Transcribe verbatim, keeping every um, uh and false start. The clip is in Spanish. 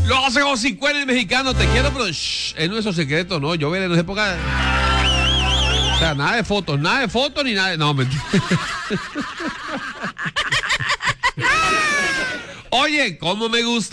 Lo hace José Cuerno, el mexicano. Te quiero, pero shh, es nuestro secreto, ¿no? Yo veré en esa época. O sea, nada de fotos, nada de fotos ni nada de. No, mentira. Oye, ¿cómo me gusta?